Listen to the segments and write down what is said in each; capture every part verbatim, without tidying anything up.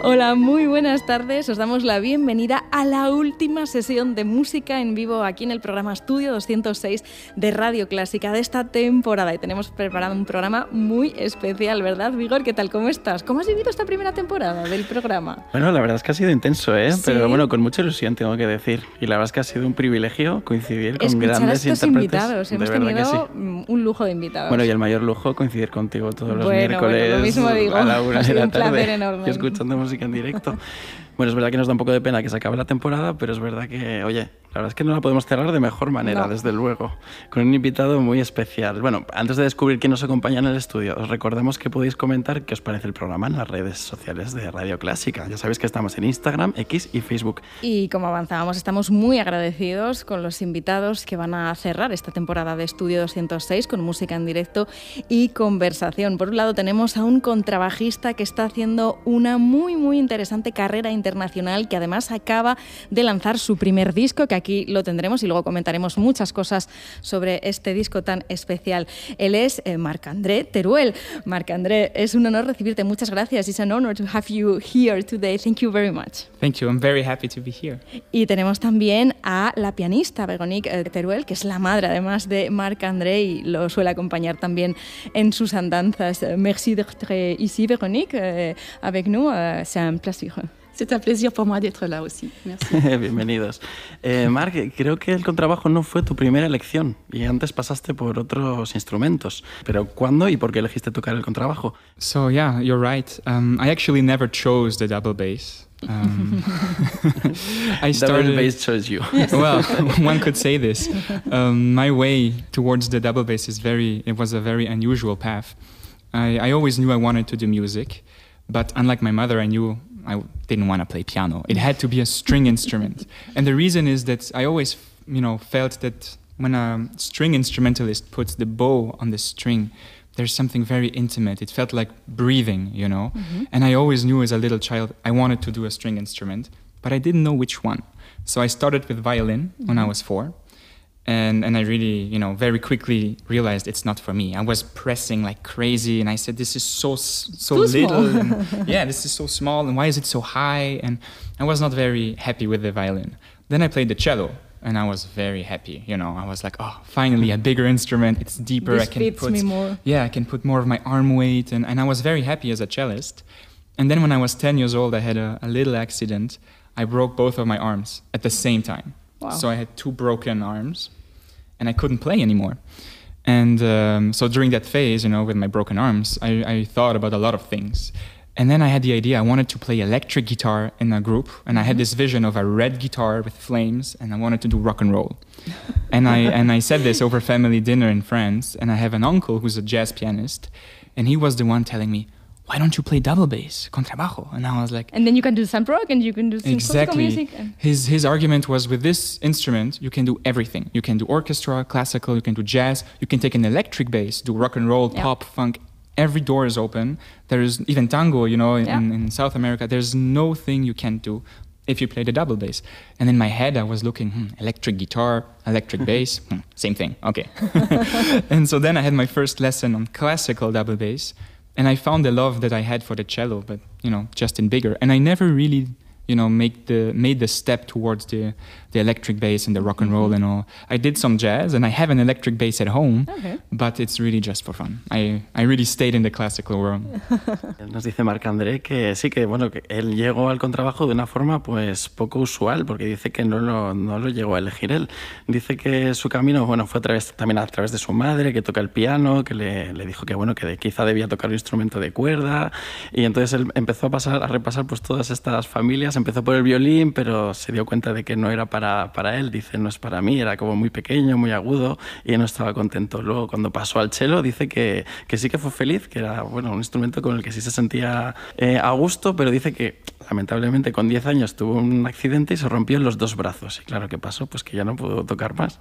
Hola, muy buenas tardes. Os damos la bienvenida a la última sesión de música en vivo aquí en el programa Estudio doscientos seis de Radio Clásica de esta temporada. Y tenemos preparado un programa muy especial, ¿verdad, Vigor? ¿Qué tal? ¿Cómo estás? ¿Cómo has vivido esta primera temporada del programa? Bueno, la verdad es que ha sido intenso, ¿eh? ¿Sí? Pero bueno, con mucha ilusión tengo que decir. Y la verdad es que ha sido un privilegio coincidir con Escuchar grandes a estos intérpretes. invitados. Hemos de verdad tenido que sí. un lujo de invitados. Bueno, y el mayor lujo coincidir contigo todos los bueno, miércoles bueno, lo mismo digo. a la una Ha de sido la un placer tarde enorme. y escuchando música en directo. Bueno, es verdad que nos da un poco de pena que se acabe la temporada, pero es verdad que, oye, la verdad es que no la podemos cerrar de mejor manera, no. Desde luego, con un invitado muy especial. Bueno, antes de descubrir quién nos acompaña en el estudio, os recordamos que podéis comentar qué os parece el programa en las redes sociales de Radio Clásica. Ya sabéis que estamos en Instagram, X y Facebook. Y como avanzábamos, estamos muy agradecidos con los invitados que van a cerrar esta temporada de Estudio doscientos seis con música en directo y conversación. Por un lado tenemos a un contrabajista que está haciendo una muy, muy interesante carrera internacional, que además acaba de lanzar su primer disco, que aquí lo tendremos y luego comentaremos muchas cosas sobre este disco tan especial. Él es eh, Marc-André Teruel. Marc-André, es un honor recibirte. Muchas gracias. It's an honor to have you here today. Thank you very much. Thank you. I'm very happy to be here. Y tenemos también a la pianista Véronique Teruel, que es la madre además de Marc-André y lo suele acompañar también en sus andanzas. Merci d'être ici, Véronique, euh, avec nous. Euh, c'est un plaisir. C'est un plaisir pour moi d'être là aussi. Merci. Bienvenidos. Eh, Marc, creo que el contrabajo no fue tu primera elección y antes pasaste por otros instrumentos. Pero ¿cuándo y por qué elegiste tocar el contrabajo? So yeah, you're right. Um, I actually never chose the double bass. Um, I started. Double bass chose you. Well, one could say this. Um, my way towards the double bass is very. It was a very unusual path. I, I always knew I wanted to do music, but unlike my mother, I knew I didn't want to play piano. It had to be a string instrument. And the reason is that I always, you know, felt that when a string instrumentalist puts the bow on the string, there's something very intimate. It felt like breathing, you know. Mm-hmm. And I always knew as a little child I wanted to do a string instrument, but I didn't know which one. So I started with violin mm-hmm. when I was four. And and I really, you know, very quickly realized it's not for me. I was pressing like crazy, and I said, "This is so so Too little. Small. And, yeah, this is so small, and why is it so high?" And I was not very happy with the violin. Then I played the cello, and I was very happy. You know, I was like, "Oh, finally a bigger instrument. It's deeper. This I can fits put me more." Yeah, I can put more of my arm weight." And and I was very happy as a cellist. And then when I was ten years old, I had a, a little accident. I broke both of my arms at the same time. Wow. So I had two broken arms. And I couldn't play anymore. And um, so during that phase, you know, with my broken arms, I, I thought about a lot of things. And then I had the idea, I wanted to play electric guitar in a group. And I had this vision of a red guitar with flames, and I wanted to do rock and roll. and I and I said this over family dinner in France. And I have an uncle who's a jazz pianist. And he was the one telling me, "Why don't you play double bass, contrabajo?" And I was like... And then you can do some rock and you can do some exactly. classical music. And... His, his argument was, with this instrument, you can do everything. You can do orchestra, classical, you can do jazz, you can take an electric bass, do rock and roll, yeah. pop, funk. Every door is open. There is even tango, you know, in, yeah. in South America. There's no thing you can't do if you play the double bass. And in my head, I was looking, hmm, electric guitar, electric bass, hmm, same thing, okay. And so then I had my first lesson on classical double bass. And I found the love that I had for the cello, but, you know, just in bigger. And I never really, you know, make the, made the step towards the, the electric bass and the rock and roll and all. I did some jazz, and I have an electric bass at home, okay. but it's really just for fun. I, I really stayed in the classical world. Nos dice Marc-André que sí, que bueno, que él llegó al contrabajo de una forma pues poco usual, porque dice que no lo, no lo llegó a elegir él. Dice que su camino, bueno, fue a través, también a través de su madre, que toca el piano, que le, le dijo que bueno, que de, quizá debía tocar un instrumento de cuerda, y entonces él empezó a pasar, a repasar pues todas estas familias. Empezó por el violín, pero se dio cuenta de que no era para, para él. Dice, no es para mí, era como muy pequeño, muy agudo, y no estaba contento. Luego, cuando pasó al cello, dice que, que sí que fue feliz, que era bueno, un instrumento con el que sí se sentía eh, a gusto, pero dice que lamentablemente con diez años tuvo un accidente y se rompió los dos brazos. Y claro, ¿qué pasó? Pues que ya no pudo tocar más.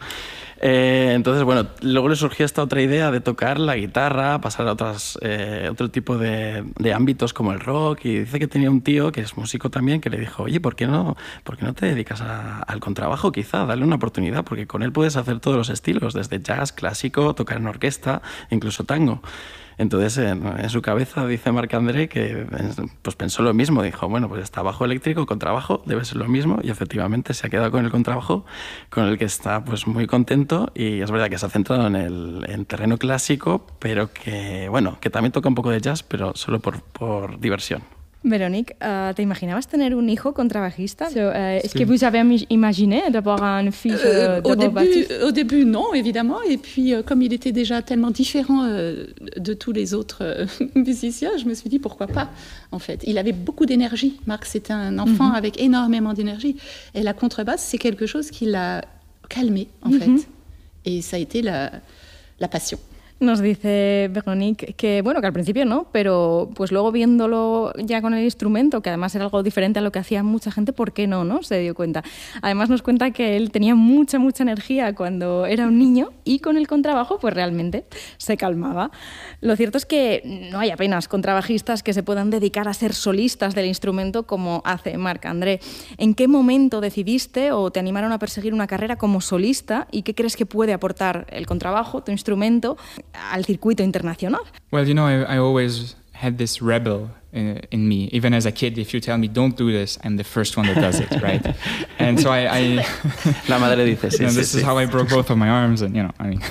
Eh, entonces, bueno, luego le surgió esta otra idea de tocar la guitarra, pasar a otras, eh, otro tipo de, de ámbitos como el rock, y dice que tenía un tío que es músico también, que le dijo, oye, ¿por qué no, por qué no te dedicas a, al contrabajo quizá? Dale una oportunidad, porque con él puedes hacer todos los estilos, desde jazz, clásico, tocar en orquesta, incluso tango. Entonces, en, en su cabeza, dice Marc-André, que pues pensó lo mismo. Dijo, bueno, pues está bajo eléctrico, contrabajo, debe ser lo mismo. Y efectivamente se ha quedado con el contrabajo, con el que está pues muy contento. Y es verdad que se ha centrado en el en terreno clásico, pero que, bueno, que también toca un poco de jazz, pero solo por, por diversión. Véronique, uh, ¿te imaginabas tener un hijo contrabajista? So, uh, Est-ce que vous avez imaginé d'avoir un fils euh, au, début, bassiste? au début, non, évidemment. Et puis, euh, comme il était déjà tellement différent euh, de tous les autres euh, musiciens, je me suis dit pourquoi pas, en fait. Il avait beaucoup d'énergie. Marc, c'était un enfant mm-hmm. avec énormément d'énergie. Et la contrebasse, c'est quelque chose qui l'a calmé, en mm-hmm. fait. Et ça a été la, la passion. Nos dice Véronique que, bueno, que al principio no, pero pues luego viéndolo ya con el instrumento, que además era algo diferente a lo que hacía mucha gente, ¿por qué no, no? Se dio cuenta. Además nos cuenta que él tenía mucha, mucha energía cuando era un niño y con el contrabajo pues realmente se calmaba. Lo cierto es que no hay apenas contrabajistas que se puedan dedicar a ser solistas del instrumento como hace Marc-André. ¿En qué momento decidiste o te animaron a perseguir una carrera como solista y qué crees que puede aportar el contrabajo, tu instrumento, al circuito internacional? Well, you know, I, I always had this rebel in, in me. Even as a kid, if you tell me don't do this, I'm the first one that does it, right? And so I... I La madre dice, sí, you know, sí, this sí. is how I broke both of my arms, and, you know, I mean...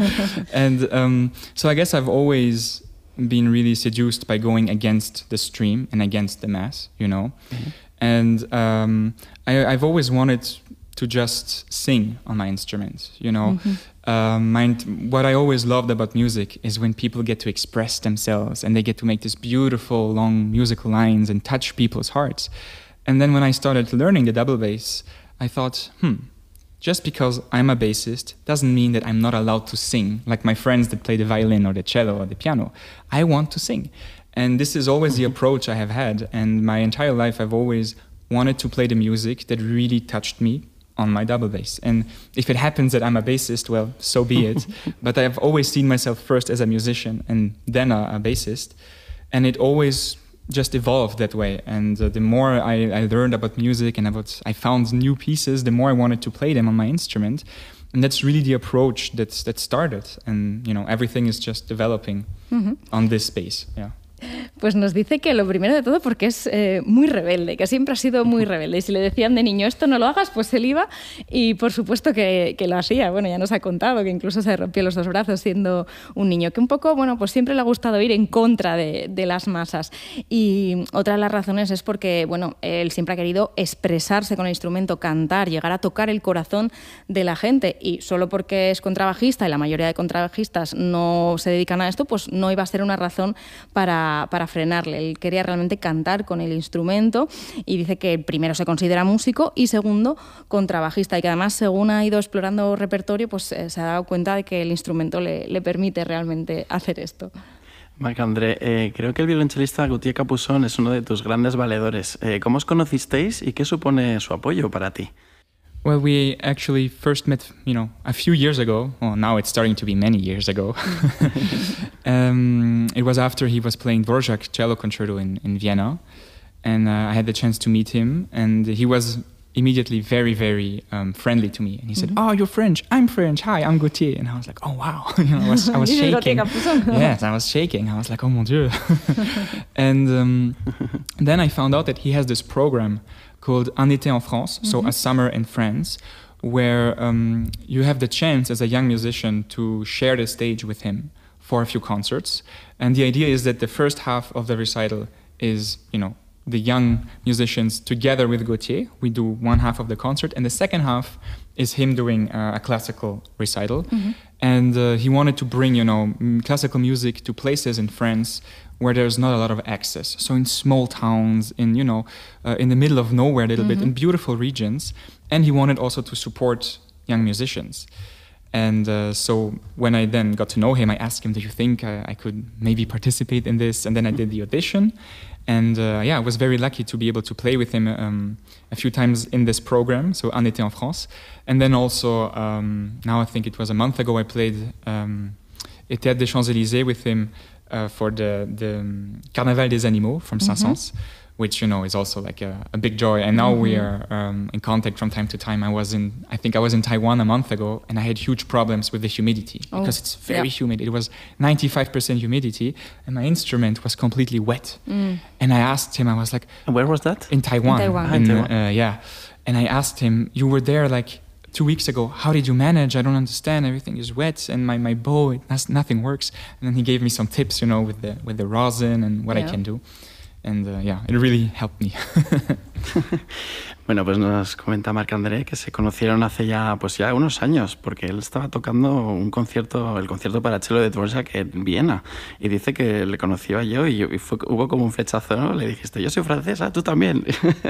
and um, so I guess I've always been really seduced by going against the stream and against the mass, you know? Mm-hmm. And um, I, I've always wanted to just sing on my instrument, you know? Mm-hmm. Um, my, what I always loved about music is when people get to express themselves and they get to make these beautiful, long musical lines and touch people's hearts. And then when I started learning the double bass, I thought, hmm, just because I'm a bassist doesn't mean that I'm not allowed to sing like my friends that play the violin or the cello or the piano. I want to sing. And this is always the approach I have had. And my entire life I've always wanted to play the music that really touched me on my double bass. And if it happens that I'm a bassist, well, so be it. But I've always seen myself first as a musician and then a, a bassist. And it always just evolved that way. And uh, the more I, I learned about music and about I found new pieces, the more I wanted to play them on my instrument. And that's really the approach that's, that started. And, you know, everything is just developing mm-hmm. on this space. Yeah. Pues nos dice que lo primero de todo porque es eh, muy rebelde, que siempre ha sido muy rebelde. Y si le decían de niño, esto no lo hagas, pues él iba y por supuesto que, que lo hacía. Bueno, ya nos ha contado que incluso se rompió los dos brazos siendo un niño, que un poco, bueno, pues siempre le ha gustado ir en contra de, de las masas. Y otra de las razones es porque, bueno, él siempre ha querido expresarse con el instrumento, cantar, llegar a tocar el corazón de la gente. Y solo porque es contrabajista y la mayoría de contrabajistas no se dedican a esto, pues no iba a ser una razón para para frenarle. Él quería realmente cantar con el instrumento y dice que primero se considera músico y segundo contrabajista y que además según ha ido explorando repertorio pues eh, se ha dado cuenta de que el instrumento le, le permite realmente hacer esto. Marc-André, eh, creo que el violonchelista Gautier Capuçon es uno de tus grandes valedores. Eh, ¿Cómo os conocisteis y qué supone su apoyo para ti? Well, we actually first met, you know, a few years ago. Well, now it's starting to be many years ago. um, it was after he was playing Dvorak cello concerto in, in Vienna. And uh, I had the chance to meet him. And he was immediately very, very um, friendly to me. And he said, mm-hmm. oh, you're French. I'm French. Hi, I'm Gautier. And I was like, oh, wow. you know, I was, I was shaking. Yes, I was shaking. I was like, oh, mon Dieu. and um, then I found out that he has this program called Un été en France, mm-hmm. so a summer in France, where um, you have the chance as a young musician to share the stage with him for a few concerts. And the idea is that the first half of the recital is, you know, the young musicians together with Gautier. We do one half of the concert, and the second half is him doing uh, a classical recital. Mm-hmm. And uh, he wanted to bring, you know, classical music to places in France where there's not a lot of access. So in small towns, in, you know, uh, in the middle of nowhere a little mm-hmm. bit, in beautiful regions. And he wanted also to support young musicians. And uh, so when I then got to know him, I asked him, do you think I, I could maybe participate in this? And then I did the audition. And uh, yeah, I was very lucky to be able to play with him um, a few times in this program, so Un été en France. And then also, um, now I think it was a month ago, I played um, Théâtre des Champs-Élysées with him uh, for the, the um, Carnaval des Animaux from Saint-Saëns, mm-hmm. which, you know, is also like a, a big joy. And now mm-hmm. we are um, in contact from time to time. I was in, I think I was in Taiwan a month ago, and I had huge problems with the humidity oh. because it's very yeah. humid. It was ninety-five percent humidity, and my instrument was completely wet. Mm. And I asked him, I was like... Where was that? In Taiwan. In Taiwan. In, Taiwan. Uh, yeah. And I asked him, you were there like two weeks ago. How did you manage? I don't understand. Everything is wet, and my, my bow, it has, nothing works. And then he gave me some tips, you know, with the with the rosin and what yeah. I can do. And uh, yeah, it really helped me. Bueno, pues nos comenta Marc-André que se conocieron hace ya, pues ya unos años, porque él estaba tocando un concierto, el concierto para cello de Dvorak en Viena, y dice que le conoció yo y, y fue, hubo como un flechazo, ¿no? Le dijiste, yo soy francesa, tú también.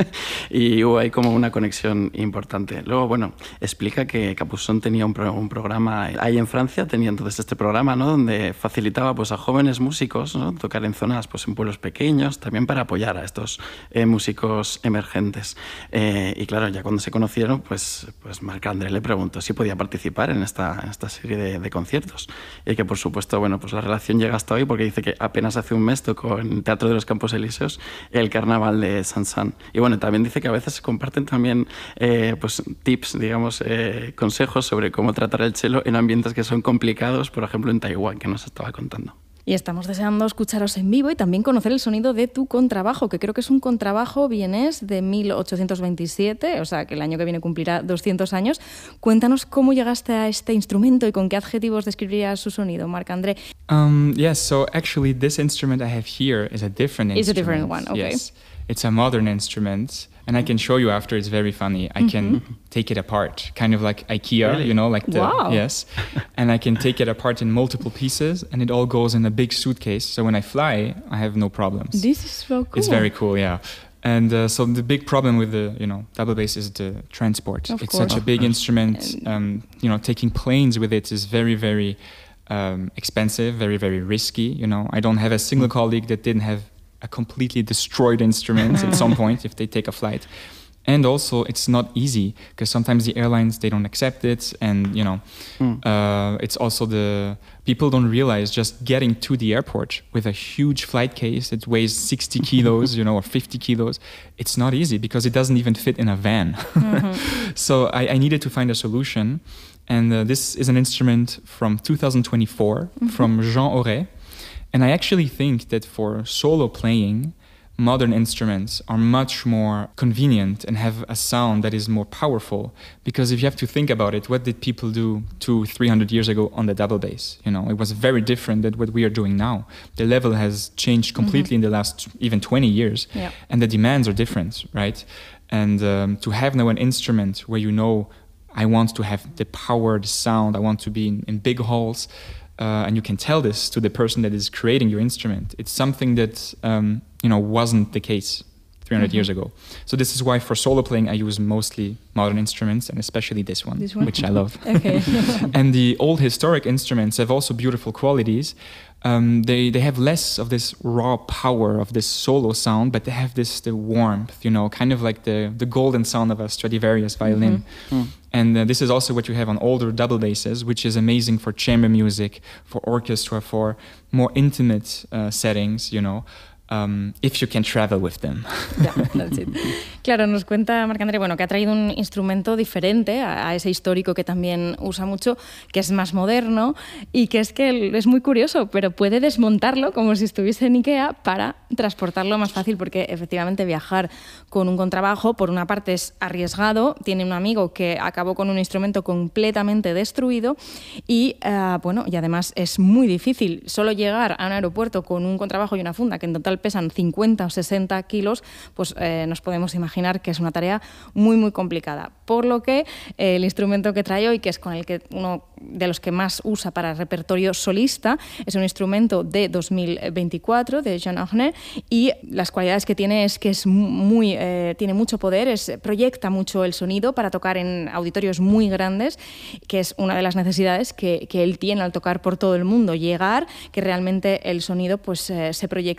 Y hubo ahí como una conexión importante. Luego, bueno, explica que Capuçon tenía un, pro, un programa ahí en Francia, tenía entonces este programa, ¿no? Donde facilitaba pues a jóvenes músicos, ¿no? Tocar en zonas, pues en pueblos pequeños, también para apoyar a estos eh, músicos emergentes. Eh, Eh, y claro, ya cuando se conocieron, pues, pues Marc-André le preguntó si podía participar en esta, en esta serie de, de conciertos. Y que, por supuesto, bueno, pues la relación llega hasta hoy, porque dice que apenas hace un mes tocó en el Teatro de los Campos Elíseos el Carnaval de Saint-Saëns. Y bueno, también dice que a veces se comparten también eh, pues, tips, digamos, eh, consejos sobre cómo tratar el cello en ambientes que son complicados, por ejemplo, en Taiwán, que nos estaba contando. Y estamos deseando escucharos en vivo y también conocer el sonido de tu contrabajo, que creo que es un contrabajo vienés de mil ochocientos veintisiete, o sea, que el año que viene cumplirá doscientos años. Cuéntanos cómo llegaste a este instrumento y con qué adjetivos describirías su sonido, Marc-André. Um, yes, so actually this instrument I have here is a different instrument. It's a different one, okay. Yes, it's a modern instrument. And I can show you after, it's very funny. I can mm-hmm. take it apart, kind of like IKEA, really? You know, like the, wow. yes. And I can take it apart in multiple pieces, and it all goes in a big suitcase. So when I fly, I have no problems. This is so cool. It's very cool, yeah. And uh, so the big problem with the, you know, double bass is the transport. Of it's course. such a big instrument. Um, you know, taking planes with it is very, very um, expensive, very, very risky. You know, I don't have a single mm. colleague that didn't have a completely destroyed instrument at some point if they take a flight. And also, it's not easy because sometimes the airlines, they don't accept it. And, you know, mm. uh, it's also the people don't realize just getting to the airport with a huge flight case that weighs sixty kilos, you know, or fifty kilos. It's not easy because it doesn't even fit in a van. Mm-hmm. So I, I needed to find a solution. And uh, this is an instrument from two thousand twenty-four mm-hmm. from Jean Auret. And I actually think that for solo playing, modern instruments are much more convenient and have a sound that is more powerful. Because if you have to think about it, what did people do two, three hundred years ago on the double bass? You know, it was very different than what we are doing now. The level has changed completely mm-hmm. in the last even twenty years, yeah. and the demands are different, right? And um, to have now an instrument where you know, I want to have the power, the sound, I want to be in, in big halls. Uh, and you can tell this to the person that is creating your instrument. It's something that um, you know wasn't the case three hundred mm-hmm. years ago. So this is why for solo playing I use mostly modern instruments, and especially this one, this one? which I love. Okay. And the old historic instruments have also beautiful qualities. Um, they they have less of this raw power of this solo sound, but they have this the warmth, you know, kind of like the the golden sound of a Stradivarius violin. Mm-hmm. Mm. And uh, this is also what you have on older double basses, which is amazing for chamber music, for orchestra, for more intimate uh, settings, you know. Um, if you can travel with them. Yeah, that's it. Claro, nos cuenta Marc-André, bueno, que ha traído un instrumento diferente a, a ese histórico que también usa mucho, que es más moderno y que es que es muy curioso, pero puede desmontarlo como si estuviese en Ikea para transportarlo más fácil, porque efectivamente viajar con un contrabajo, por una parte es arriesgado, tiene un amigo que acabó con un instrumento completamente destruido y, uh, bueno, y además es muy difícil solo llegar a un aeropuerto con un contrabajo y una funda que en total pesan cincuenta o sesenta kilos, pues eh, nos podemos imaginar que es una tarea muy, muy complicada. Por lo que eh, el instrumento que trae hoy, que es con el que uno de los que más usa para repertorio solista, es un instrumento de dos mil veinticuatro de Jean Auret, y las cualidades que tiene es que es muy, eh, tiene mucho poder, es, proyecta mucho el sonido para tocar en auditorios muy grandes, que es una de las necesidades que, que él tiene al tocar por todo el mundo, llegar, que realmente el sonido pues, eh, se proyecte muy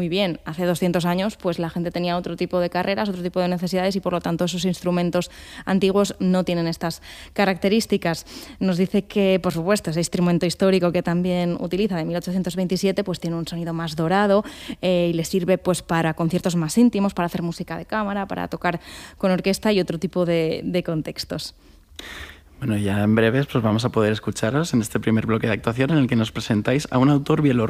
muy bien. Hace doscientos años pues la gente tenía otro tipo de carreras, otro tipo de necesidades y por lo tanto esos instrumentos antiguos no tienen estas características. Nos dice que, por supuesto, ese instrumento histórico que también utiliza de mil ochocientos veintisiete pues tiene un sonido más dorado eh, y le sirve pues para conciertos más íntimos, para hacer música de cámara, para tocar con orquesta y otro tipo de, de contextos. Bueno, ya en breves pues vamos a poder escucharos en este primer bloque de actuación en el que nos presentáis a un autor bielorruso